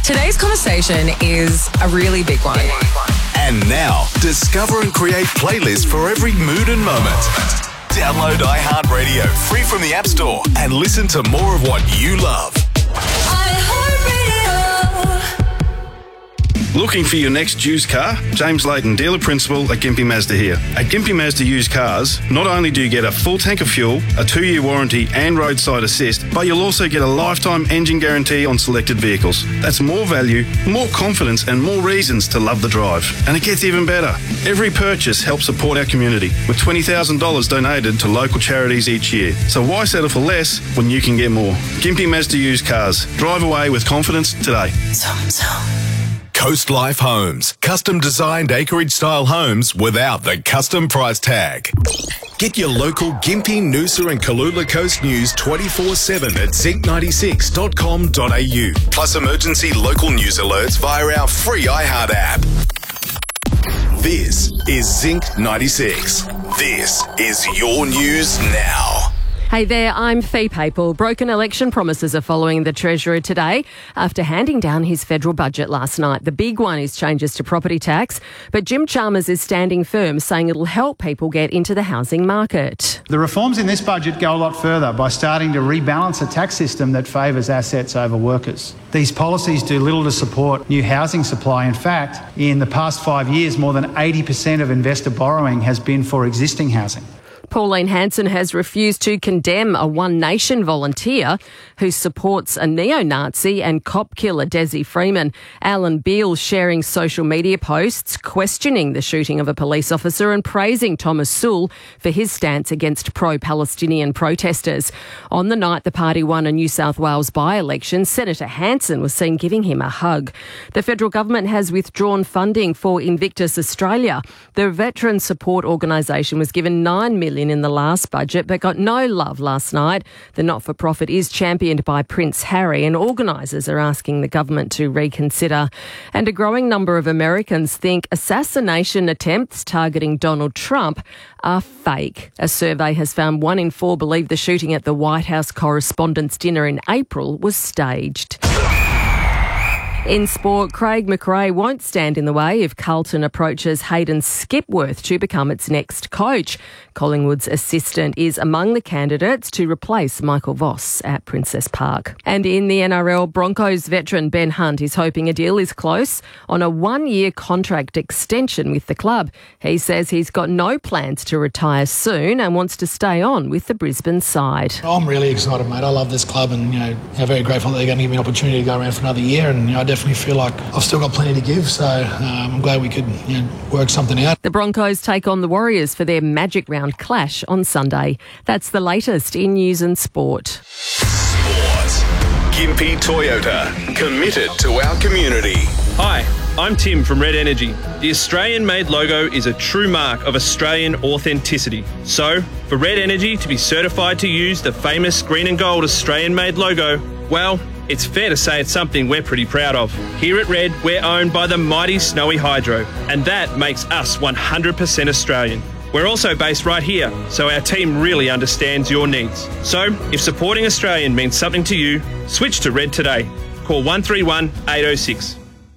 Today's conversation is a really big one. And now, discover and create playlists for every mood and moment. Download iHeartRadio free from the App Store and listen to more of what you love. Looking for your next used car? James Layton, dealer principal at Gympie Mazda here. At Gympie Mazda Used Cars, not only do you get a full tank of fuel, a 2-year warranty and roadside assist, but you'll also get a lifetime engine guarantee on selected vehicles. That's more value, more confidence and more reasons to love the drive. And it gets even better. Every purchase helps support our community, with $20,000 donated to local charities each year. So why settle for less when you can get more? Gympie Mazda Used Cars. Drive away with confidence today. Coast Life Homes. Custom designed acreage-style homes without the custom price tag. Get your local Gympie, Noosa and Kalula Coast news 24/7 at zinc96.com.au. Plus emergency local news alerts via our free iHeart app. This is Zinc 96. This is your news now. Hey there, I'm Fee Papel. Broken election promises are following the Treasurer today after handing down his federal budget last night. The big one is changes to property tax, but Jim Chalmers is standing firm, saying it'll help people get into the housing market. The reforms in this budget go a lot further by starting to rebalance a tax system that favours assets over workers. These policies do little to support new housing supply. In fact, in the past 5 years, more than 80% of investor borrowing has been for existing housing. Pauline Hanson has refused to condemn a One Nation volunteer who supports a neo-Nazi and cop killer Desi Freeman. Alan Beale sharing social media posts questioning the shooting of a police officer and praising Thomas Sewell for his stance against pro-Palestinian protesters. On the night the party won a New South Wales by-election, Senator Hanson was seen giving him a hug. The federal government has withdrawn funding for Invictus Australia. The veteran support organisation was given $9 million in the last budget but got no love last night. The not-for-profit is championed by Prince Harry and organisers are asking the government to reconsider. And a growing number of Americans think assassination attempts targeting Donald Trump are fake. A survey has found 1 in 4 believe the shooting at the White House Correspondents' Dinner in April was staged. In sport, Craig McRae won't stand in the way if Carlton approaches Hayden Skipworth to become its next coach. Collingwood's assistant is among the candidates to replace Michael Voss at Princess Park. And in the NRL, Broncos veteran Ben Hunt is hoping a deal is close on a 1-year contract extension with the club. He says he's got no plans to retire soon and wants to stay on with the Brisbane side. I'm really excited, mate. I love this club and, I'm very grateful that they're going to give me an opportunity to go around for another year, and I definitely feel like I've still got plenty to give, so I'm glad we could work something out. The Broncos take on the Warriors for their Magic Round clash on Sunday. That's the latest in news and sport. Gympie Toyota, committed to our community. Hi, I'm Tim from Red Energy. The Australian-made logo is a true mark of Australian authenticity. So, for Red Energy to be certified to use the famous green and gold Australian-made logo, well, it's fair to say it's something we're pretty proud of. Here at Red, we're owned by the mighty Snowy Hydro, and that makes us 100% Australian. We're also based right here, so our team really understands your needs. So, if supporting Australian means something to you, switch to Red today. Call 131 806.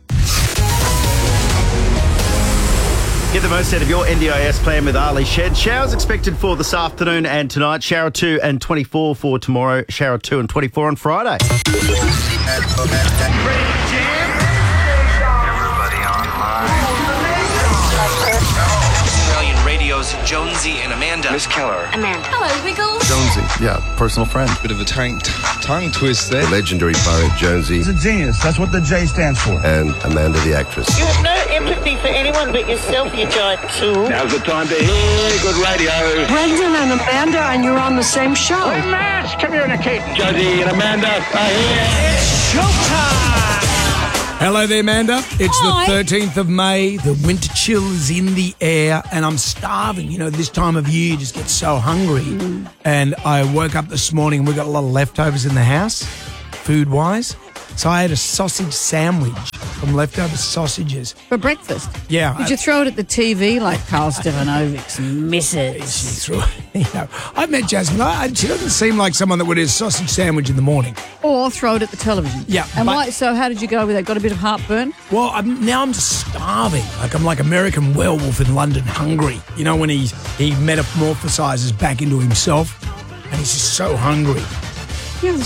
Get the most out of your NDIS plan with Ali Shed. Showers expected for this afternoon and tonight. Shower 2 and 24 for tomorrow. Shower 2 and 24 on Friday. Australian Radio's Jonesy and Amanda. Miss Keller. Amanda. Hello, Wiggles. Jonesy, yeah, personal friend. Bit of a tongue twist there. The legendary poet Jonesy. He's a genius. That's what the J stands for. And Amanda the actress. You have no empathy for anyone but yourself, you giant tool. Now's the time to hear good radio. Brendan and Amanda, and you're on the same show. We're mass communicating. Jonesy and Amanda are here. It's showtime. Hello there, Amanda. It's Hi. the 13th of May. The winter chill is in the air and I'm starving. This time of year you just get so hungry. And I woke up this morning and we got a lot of leftovers in the house, food-wise. So I had a sausage sandwich from leftover sausages. For breakfast? Yeah. Did you throw it at the TV like Carl Stefanovic's missus? She threw it. I've met Jasmine. She doesn't seem like someone that would eat a sausage sandwich in the morning. Or throw it at the television. Yeah. And why? So how did you go with that? Got a bit of heartburn? Well, now I'm just starving. Like I'm like American Werewolf in London, hungry. You know when he metamorphosizes back into himself, and he's just so hungry. Yeah,